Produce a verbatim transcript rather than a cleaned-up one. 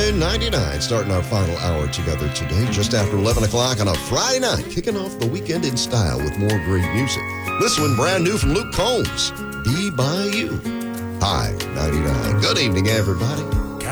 Hi ninety-nine, starting our final hour together today, just after eleven o'clock on a Friday night, kicking off the weekend in style with more great music. This one brand new from Luke Combs, Be By You. Hi ninety-nine. Good evening, everybody.